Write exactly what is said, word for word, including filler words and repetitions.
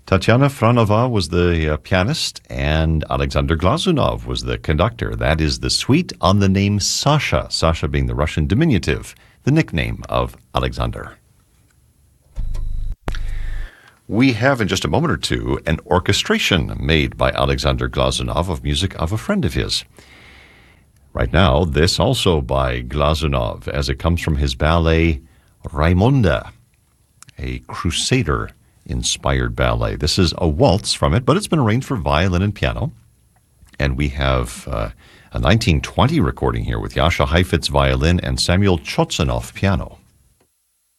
Tatiana Franova was the uh, pianist, and Alexander Glazunov was the conductor. That is the suite on the name Sasha, Sasha being the Russian diminutive, the nickname of Alexander. We have in just a moment or two an orchestration made by Alexander Glazunov of music of a friend of his. Right now, this also by Glazunov, as it comes from his ballet Raimonda, a Crusader-inspired ballet. This is a waltz from it, but it's been arranged for violin and piano. And we have uh, a nineteen twenty recording here with Jascha Heifetz violin and Samuel Chotsanov piano.